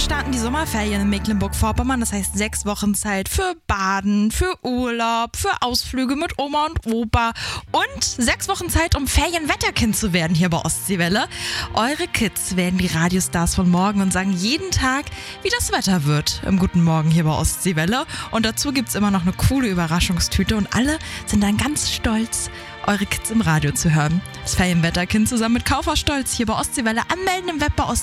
starten die Sommerferien in Mecklenburg-Vorpommern. Das heißt 6 Wochen Zeit für Baden, für Urlaub, für Ausflüge mit Oma und Opa und 6 Wochen Zeit, um Ferienwetterkind zu werden hier bei Ostseewelle. Eure Kids werden die Radiostars von morgen und sagen jeden Tag, wie das Wetter wird im Guten Morgen hier bei Ostseewelle. Und dazu gibt es immer noch eine coole Überraschungstüte und alle sind dann ganz stolz, eure Kids im Radio zu hören. Das Ferienwetterkind zusammen mit Kaufhaus Stolz hier bei Ostseewelle. Anmelden im Web bei